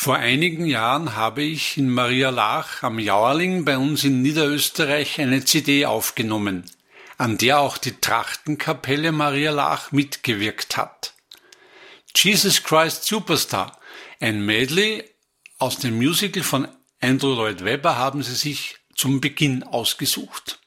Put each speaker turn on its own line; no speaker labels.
Vor einigen Jahren habe ich in Maria Laach am Jauerling bei uns in Niederösterreich eine CD aufgenommen, an der auch die Trachtenkapelle Maria Laach mitgewirkt hat. Jesus Christ Superstar, ein Medley aus dem Musical von Andrew Lloyd Webber haben sie sich zum Beginn ausgesucht.